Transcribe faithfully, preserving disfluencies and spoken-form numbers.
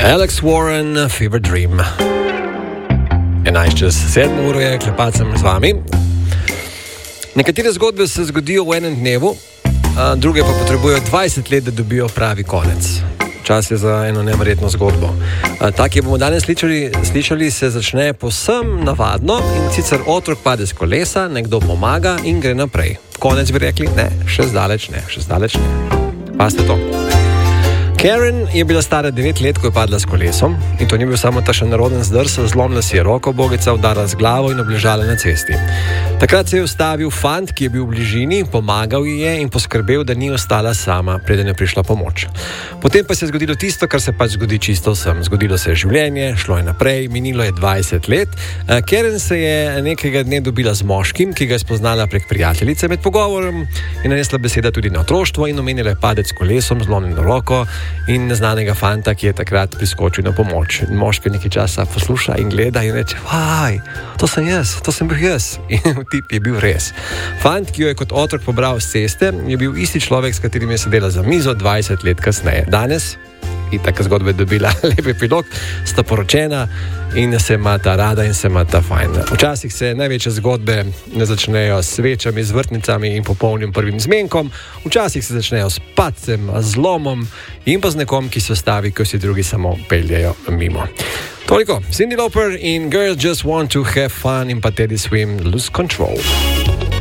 Alex Warren, Fever Dream. enajst čez sedmo uro je, klepat sem z vami. Nekatere zgodbe se zgodijo v enem dnevu, druge pa potrebujejo dvajset let, da dobijo pravi konec. Čas je za eno neverjetno zgodbo. Ta, ki bomo danes slišali, slišali, se začne povsem navadno in sicer otrok pade z kolesa, nekdo pomaga in gre naprej. Konec bi rekli, ne, še zdaleč ne, še zdaleč ne. Pazite to. Karen je bila stara devet let, ko je padla s kolesom in to ni bil samo ta še naroden zdrs, zlomila si je roko, bogica udara z glavo in obležala na cesti. Takrat se je ustavil fant, ki je bil v bližini, pomagal ji je in poskrbel, da ni ostala sama, preden je prišla pomoč. Potem pa se je zgodilo tisto, kar se pač zgodi čisto vsem. Zgodilo se je življenje, šlo je naprej, minilo je dvajset let. Karen se je nekega dne dobila z moškim, ki ga je spoznala prek prijateljice. Med pogovorom je nanesla beseda tudi na otroštvo in omenila je padec s kolesom, zlomljeno roko in neznanega fanta, ki je takrat priskočil na pomoč. Moški nekaj časa posluša in gleda in reče: "Vaj, to sem jaz, to sem bil jaz." In tip je bil res. Fant, ki jo je kot otrok pobral s ceste, je bil isti človek, s katerim je sedela za mizo dvajset let kasneje. Danes, in taka zgodba je dobila lep epilog, sta poročena in se imata rada in se imata fajn. Včasih se največje zgodbe ne začnejo s svečami, z vrtnicami in popolnim prvim zmenkom, včasih se začnejo s padcem, zlomom in pa z nekom, ki se ostavi, ko si drugi samo peljejo mimo. Toliko, Cyndi Lauper in Girls Just Want to Have Fun in pa Teddy Swim, Lose Control.